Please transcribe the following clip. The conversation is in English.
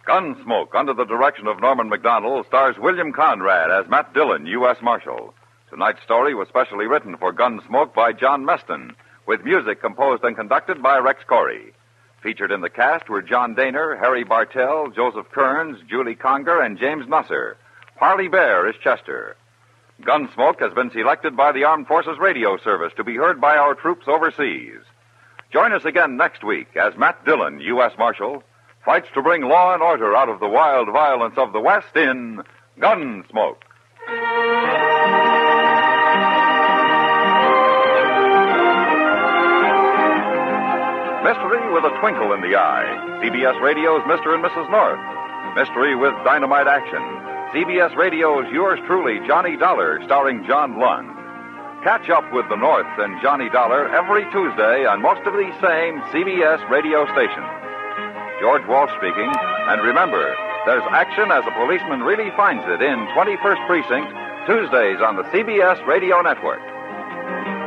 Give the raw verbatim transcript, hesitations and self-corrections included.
Gunsmoke, under the direction of Norman Macdonald, stars William Conrad as Matt Dillon, U S Marshal. Tonight's story was specially written for Gunsmoke by John Meston, with music composed and conducted by Rex Corey. Featured in the cast were John Daner, Harry Bartell, Joseph Kearns, Julie Conger, and James Nusser. Parley Bear is Chester. Gunsmoke has been selected by the Armed Forces Radio Service to be heard by our troops overseas. Join us again next week as Matt Dillon, U S Marshal, fights to bring law and order out of the wild violence of the West in Gunsmoke. Mystery with a twinkle in the eye. C B S Radio's Mister and Missus North. Mystery with dynamite action. C B S Radio's Yours Truly, Johnny Dollar, starring John Lund. Catch up with the North and Johnny Dollar every Tuesday on most of these same C B S radio stations. George Walsh speaking, and remember, there's action as a policeman really finds it in twenty-first Precinct, Tuesdays on the C B S Radio Network.